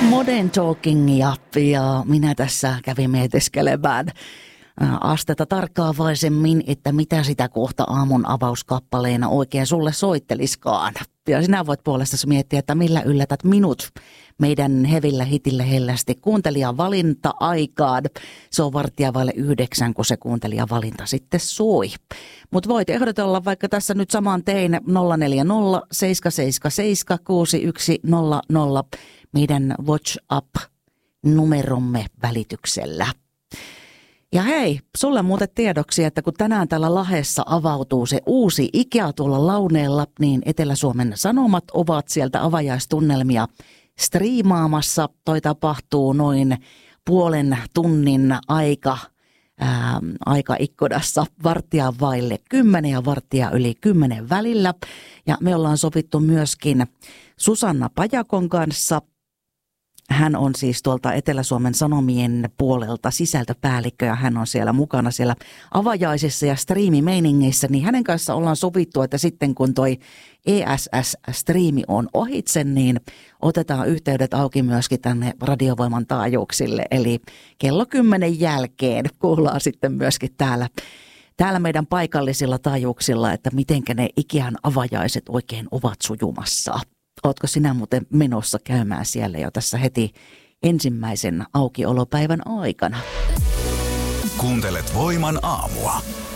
Modern Talking ja minä tässä kävin mietiskelemään astetta tarkkaavaisemmin, että mitä sitä kohta aamun avauskappaleena oikein sulle soitteliskaan. Ja sinä voit puolestasi miettiä, että millä yllätät minut meidän hevillä hitillä hellästi kuuntelijavalinta aikaan. Se on 8:45, kun se kuuntelijavalinta sitten soi. Mutta voit ehdotella vaikka tässä nyt saman tein 040 777 6100 meidän WhatsApp-numeromme välityksellä. Ja hei, sulle muuten tiedoksi, että kun tänään täällä Lahdessa avautuu se uusi IKEA tuolla Launeella, niin Etelä-Suomen Sanomat ovat sieltä avajaistunnelmia striimaamassa. Toi tapahtuu noin puolen tunnin aikaikkunassa 9:15 ja 10:10 välillä. Ja me ollaan sovittu myöskin Susanna Pajakon kanssa. Hän on siis tuolta Etelä-Suomen Sanomien puolelta sisältöpäällikkö ja hän on siellä mukana siellä avajaisissa ja striimimeiningeissä. Niin hänen kanssa ollaan sovittu, että sitten kun toi ESS-striimi on ohitse, niin otetaan yhteydet auki myöskin tänne Radiovoiman taajuuksille. Eli kello 10 jälkeen kuullaan sitten myöskin täällä meidän paikallisilla taajuuksilla, että mitenkä ne IKEAn avajaiset oikein ovat sujumassa. Ootko sinä muuten menossa käymään siellä jo tässä heti ensimmäisen aukiolopäivän aikana? Kuuntelet Voiman aamua.